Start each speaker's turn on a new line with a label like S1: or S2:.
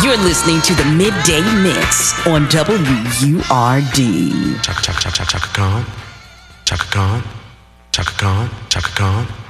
S1: You're listening to the Midday Mix on WURD.
S2: Chaka Khan, Chaka Khan, Chaka Khan, Chaka Khan.